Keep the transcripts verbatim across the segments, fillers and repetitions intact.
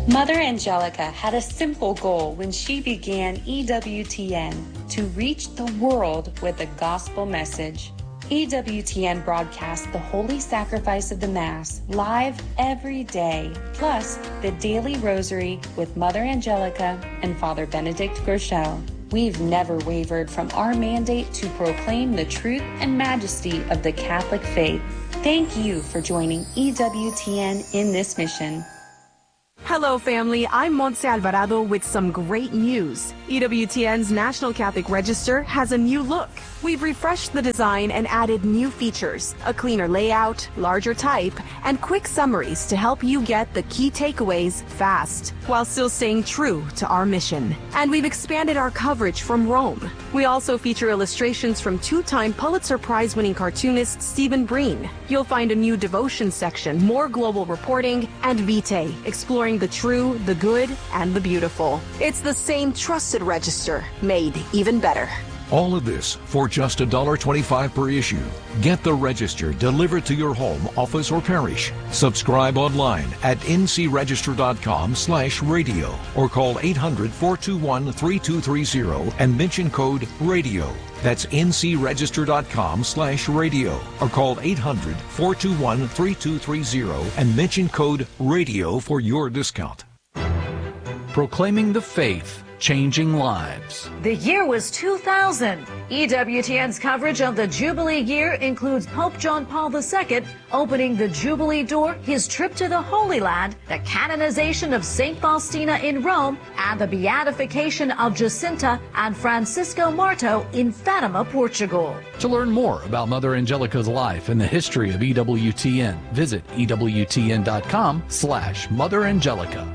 Mother Angelica had a simple goal when she began E W T N, to reach the world with a gospel message. E W T N broadcasts the Holy Sacrifice of the Mass live every day, plus the Daily Rosary with Mother Angelica and Father Benedict Groeschel. We've never wavered from our mandate to proclaim the truth and majesty of the Catholic faith. Thank you for joining E W T N in this mission. Hello, family. I'm Montse Alvarado with some great news. E W T N's National Catholic Register has a new look. We've refreshed the design and added new features, a cleaner layout, larger type, and quick summaries to help you get the key takeaways fast, while still staying true to our mission. And we've expanded our coverage from Rome. We also feature illustrations from two-time Pulitzer Prize-winning cartoonist Stephen Breen. You'll find a new devotion section, more global reporting, and Vitae, exploring the true, the good, and the beautiful. It's the same trusted register, made even better. All of this for just one dollar twenty-five per issue. Get the Register delivered to your home, office, or parish. Subscribe online at ncregister.com slash radio or call eight hundred, four two one, three two three zero and mention code RADIO. That's ncregister.com slash radio or call eight hundred, four two one, three two three zero and mention code RADIO for your discount. Proclaiming the faith, changing lives. The year was two thousand. E W T N's coverage of the Jubilee year includes Pope John Paul the Second opening the Jubilee door, his trip to the Holy Land, the canonization of Saint Faustina in Rome, and the beatification of Jacinta and Francisco Marto in Fatima, Portugal. To learn more about Mother Angelica's life and the history of E W T N, visit ewtn.com slash Mother Angelica.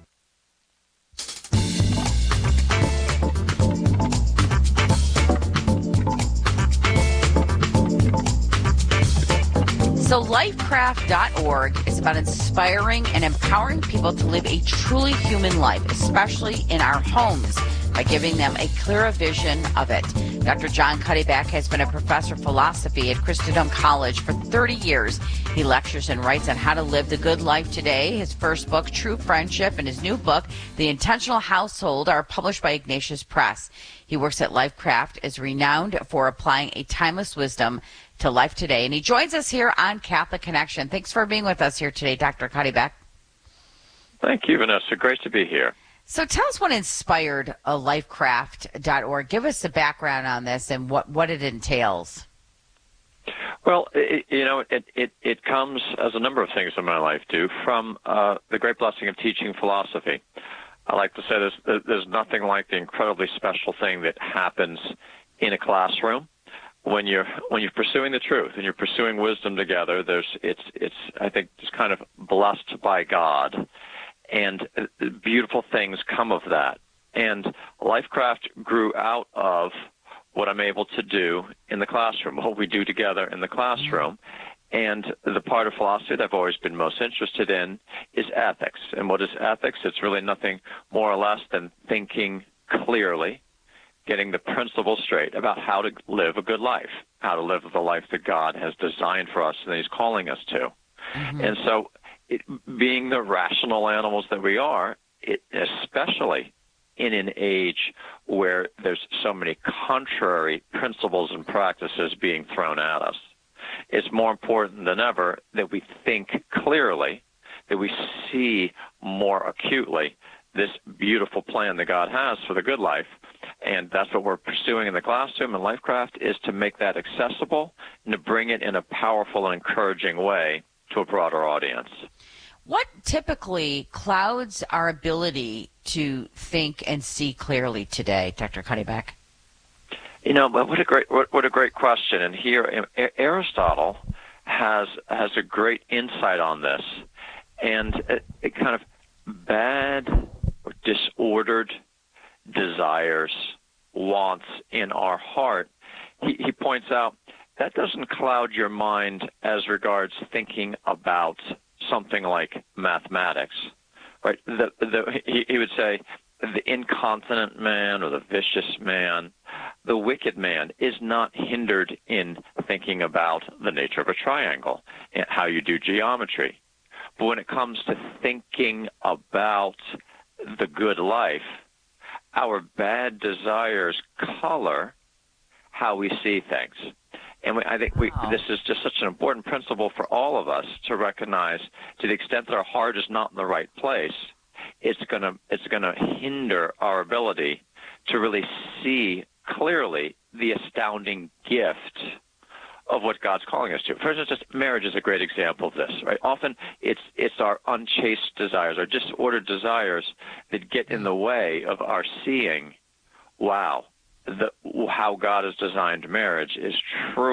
So lifecraft dot org is about inspiring and empowering people to live a truly human life, especially in our homes, by giving them a clearer vision of it. Doctor John Cuddeback has been a professor of philosophy at Christendom College for thirty years. He lectures and writes on how to live the good life today. His first book, True Friendship, and his new book, The Intentional Household, are published by Ignatius Press. He works at Lifecraft, is renowned for applying a timeless wisdom to life today. And he joins us here on Catholic Connection. Thanks for being with us here today, Doctor Cuddeback. Thank you, Vanessa. Great to be here. So tell us what inspired uh, lifecraft dot org. Give us the background on this and what, what it entails. Well, it, you know, it, it, it comes, as a number of things in my life do, from uh, the great blessing of teaching philosophy. I like to say there's, there's nothing like the incredibly special thing that happens in a classroom. When you're when you're pursuing the truth and you're pursuing wisdom together, there's it's it's I think just kind of blessed by God, and beautiful things come of that. And Lifecraft grew out of what I'm able to do in the classroom, what we do together in the classroom. And the part of philosophy that I've always been most interested in is ethics. And what is ethics? It's really nothing more or less than thinking clearly, getting the principles straight about how to live a good life, how to live the life that God has designed for us and that he's calling us to. Mm-hmm. And so it, being the rational animals that we are, it, especially in an age where there's so many contrary principles and practices being thrown at us, it's more important than ever that we think clearly, that we see more acutely this beautiful plan that God has for the good life. And that's what we're pursuing in the classroom. And Lifecraft is to make that accessible and to bring it in a powerful and encouraging way to a broader audience. What typically clouds our ability to think and see clearly today, Doctor Cuddeback? You know, what a great what, what a great question. And here Aristotle has has a great insight on this. And it, it kind of bad or disordered desires, wants in our heart, he, he points out that doesn't cloud your mind as regards thinking about something like mathematics, right? The, the, he, he would say the incontinent man or the vicious man, the wicked man is not hindered in thinking about the nature of a triangle and how you do geometry. But when it comes to thinking about the good life, our bad desires color how we see things. And we, I think we, Wow. this is just such an important principle for all of us to recognize. To the extent that our heart is not in the right place, it's going to it's going to hinder our ability to really see clearly the astounding gift of what God's calling us to. For instance, just marriage is a great example of this, right? Often it's it's our unchaste desires, our disordered desires that get in the way of our seeing, wow, the, how God has designed marriage is true.